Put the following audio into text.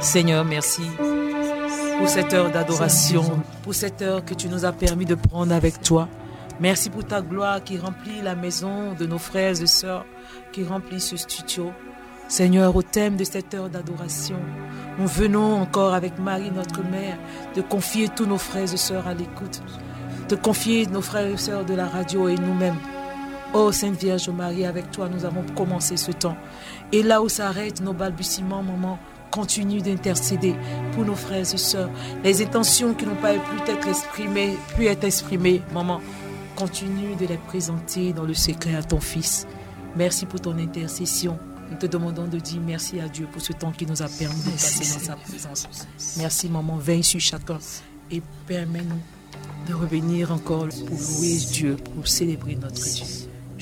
Seigneur, merci pour cette heure d'adoration, pour cette heure que tu nous as permis de prendre avec toi. Merci pour ta gloire qui remplit la maison de nos frères et sœurs, qui remplit ce studio. Seigneur, au thème de cette heure d'adoration, nous venons encore avec Marie, notre mère, de confier tous nos frères et sœurs à l'écoute, de confier nos frères et sœurs de la radio et nous-mêmes. Oh Sainte Vierge Marie, avec toi nous avons commencé ce temps. Et là où s'arrêtent nos balbutiements, maman, continue d'intercéder pour nos frères et sœurs. Les intentions qui n'ont pas pu être exprimées, maman, continue de les présenter dans le secret à ton Fils. Merci pour ton intercession. Nous te demandons de dire merci à Dieu pour ce temps qui nous a permis de passer dans sa présence. Merci maman, veille sur chacun et permets-nous de revenir encore pour louer Dieu, pour célébrer notre Dieu.